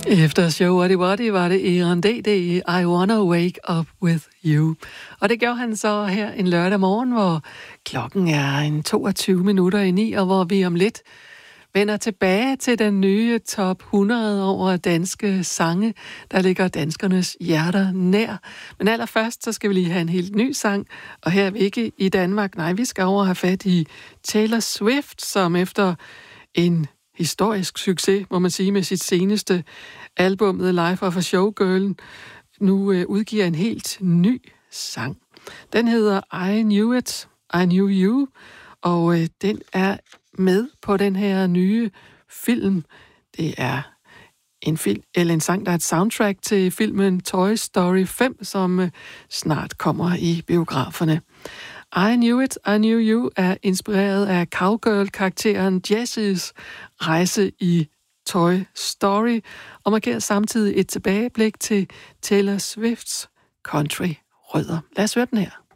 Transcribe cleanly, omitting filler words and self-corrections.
Efter Show What It var det Eran D.D. I Wanna Wake Up With You. Og det gjorde han så her en lørdag morgen, hvor klokken er en 22:09, og hvor vi om lidt vender tilbage til den nye top 100 over danske sange, der ligger danskernes hjerter nær. Men allerførst, så skal vi lige have en helt ny sang, og her er vi ikke i Danmark. Nej, vi skal over have fat i Taylor Swift, som efter en historisk succes, må man sige, med sit seneste album, The Life of a Showgirl, nu udgiver en helt ny sang. Den hedder I Knew It, I Knew You, og den er med på den her nye film. Det er en film, eller en sang, der er et soundtrack til filmen Toy Story 5, som snart kommer i biograferne. I Knew It, I Knew You er inspireret af cowgirl-karakteren Jessies rejse i Toy Story, og markerer samtidig et tilbageblik til Taylor Swifts country-rødder. Lad os høre den her.